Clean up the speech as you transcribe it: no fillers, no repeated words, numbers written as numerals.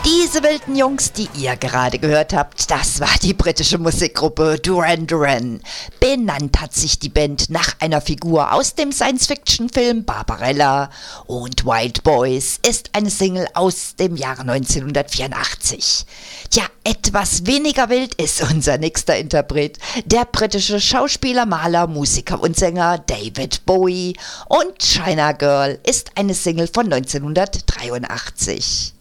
Diese wilden Jungs, die ihr gerade gehört habt, das war die britische Musikgruppe Duran Duran. Benannt hat sich die Band nach einer Figur aus dem Science-Fiction-Film Barbarella. Und Wild Boys ist eine Single aus dem Jahre 1984. Tja, etwas weniger wild ist unser nächster Interpret, der britische Schauspieler, Maler, Musiker und Sänger David Bowie. Und China Girl ist eine Single von 1983.